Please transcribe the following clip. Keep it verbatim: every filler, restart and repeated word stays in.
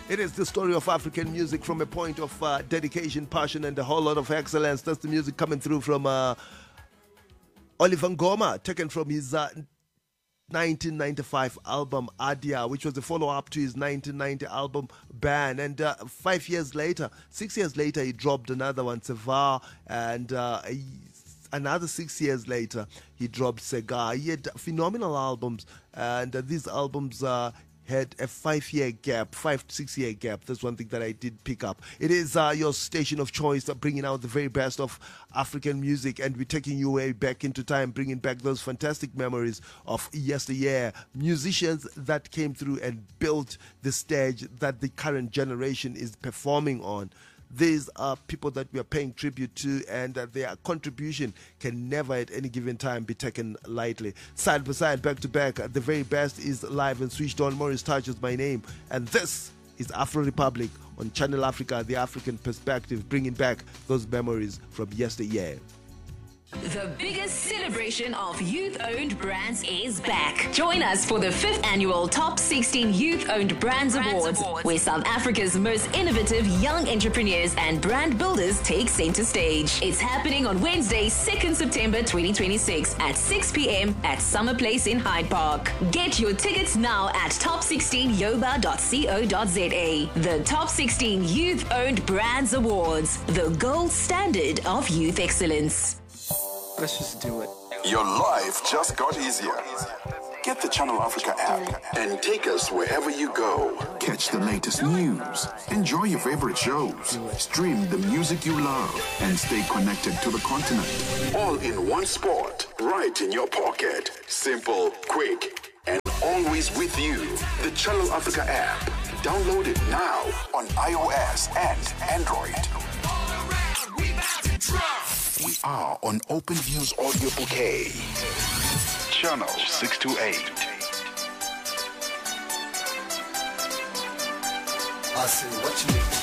It is the story of African music from a point of uh, dedication, passion, and a whole lot of excellence. That's the music coming through from uh, Oliver Ngoma, taken from his uh, nineteen ninety-five album Adia, which was a follow-up to his nineteen ninety album Ban. And uh, five years later, six years later, he dropped another one, Sevar, and uh, he, another six years later, he dropped Segar. He had phenomenal albums, and uh, these albums uh, had a five-year gap, five to six-year gap. That's one thing that I did pick up. It is uh, your station of choice, uh, bringing out the very best of African music, and we're taking you way back into time, bringing back those fantastic memories of yesteryear. Musicians that came through and built the stage that the current generation is performing on. These are people that we are paying tribute to, and uh, their contribution can never at any given time be taken lightly. Side by side, back to back, uh, the very best is live and switched on. Maurice Touch is my name, and this is Afro Republic on Channel Africa, the African perspective, bringing back those memories from yesteryear. The biggest celebration of youth-owned brands is back. Join us for the fifth annual Top sixteen Youth-Owned Brands, brands Awards, Awards, where South Africa's most innovative young entrepreneurs and brand builders take center stage. It's happening on Wednesday, second September twenty twenty-six at six p.m. at Summer Place in Hyde Park. Get your tickets now at top sixteen yoba dot co dot za. The Top sixteen Youth-Owned Brands Awards, the gold standard of youth excellence. Let's just do it. Your life just got easier. Get the Channel Africa app and take us wherever you go. Catch the latest news, enjoy your favorite shows, stream the music you love, and stay connected to the continent. All in one spot, right in your pocket. Simple, quick, and always with you. The Channel Africa app. Download it now on iOS and Android. We are on OpenView's audio bouquet. Channel six twenty-eight. I see what you mean.